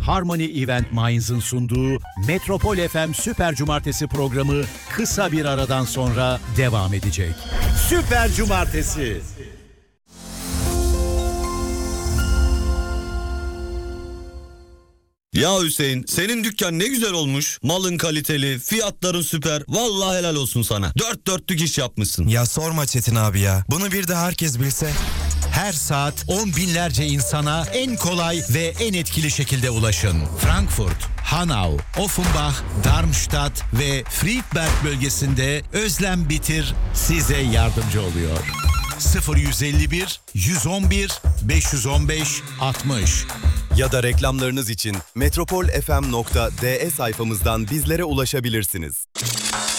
Harmony Event Minds'ın sunduğu Metropol FM Süper Cumartesi programı kısa bir aradan sonra devam edecek. Süper Cumartesi. Ya Hüseyin, senin dükkan ne güzel olmuş. Malın kaliteli, fiyatların süper. Vallahi helal olsun sana. Dört dörtlük iş yapmışsın. Ya sorma Çetin abi ya. Bunu bir de herkes bilse. Her saat 10 binlerce insana en kolay ve en etkili şekilde ulaşın. Frankfurt, Hanau, Offenbach, Darmstadt ve Friedberg bölgesinde Özlem Bitir size yardımcı oluyor. 0151 111 515 60 Ya da reklamlarınız için metropolfm.de sayfamızdan bizlere ulaşabilirsiniz.